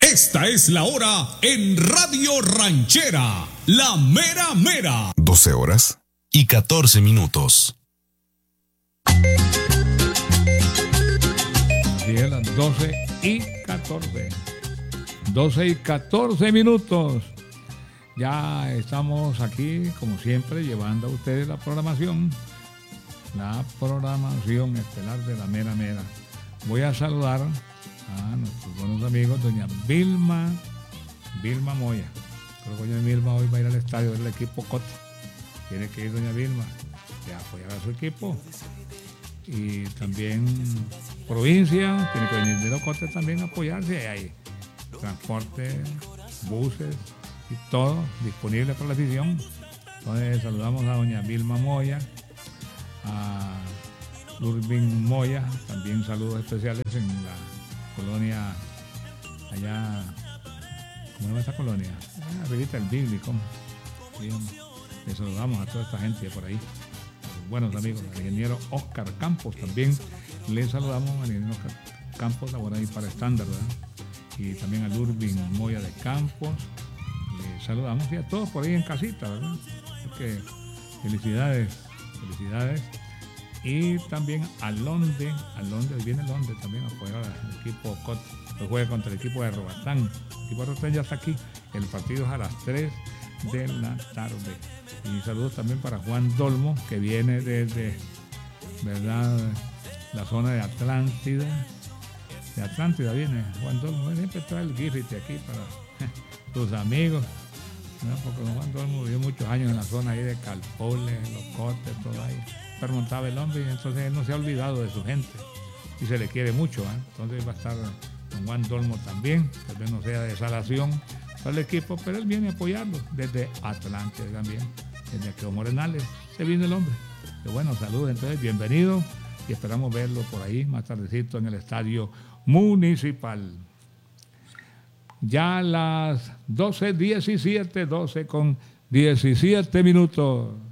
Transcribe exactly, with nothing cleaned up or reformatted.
Esta es la hora en Radio Ranchera, la mera mera. doce horas y catorce minutos. Así es, las doce y catorce. doce y catorce minutos. Ya estamos aquí, como siempre, llevando a ustedes la programación. La programación estelar de la mera mera. Voy a saludar a nuestros buenos amigos, doña Vilma, Vilma Moya. Creo que doña Vilma hoy va a ir al estadio del equipo Cota. Tiene que ir doña Vilma a apoyar a su equipo. Y también provincia, tiene que venir de Locote también a apoyarse. Hay transporte, buses y todo disponible para la afición. Entonces saludamos a doña Vilma Moya, a Lurbin Moya, también saludos especiales en la colonia allá, ¿cómo se llama esa colonia? Ah, arribita el Bíblico. Sí, le saludamos a toda esta gente de por ahí. Buenos amigos, al ingeniero Oscar Campos también le saludamos al ingeniero Oscar Campos, labora ahí para estándar, ¿verdad? Y también a Lurbin Moya de Campos, le saludamos y a todos por ahí en casita, ¿verdad? Así que felicidades, felicidades. Y también a Londe, a Londe, hoy viene Londe también a apoyar al equipo Cot, que juega contra el equipo de Robatán. El equipo de Robatán ya está aquí, el partido es a las tres de la tarde. Y saludos también para Juan Dolmo, que viene desde, ¿verdad?, la zona de Atlántida. De Atlántida viene Juan Dolmo, siempre trae el guirrite aquí para sus amigos, ¿no? Porque Juan Dolmo vivió muchos años en la zona ahí de Calpole, Locote, todo ahí. Permontaba el hombre y entonces él no se ha olvidado de su gente y se le quiere mucho, ¿eh? Entonces va a estar con Juan Dolmo también, tal vez no sea de salación para el equipo, pero él viene a apoyarlo desde Atlántida también, desde Aqueo Morenales, se viene el hombre. Que bueno, saludos, entonces bienvenido y esperamos verlo por ahí más tardecito en el estadio municipal. Ya a las doce diecisiete, doce con diecisiete minutos.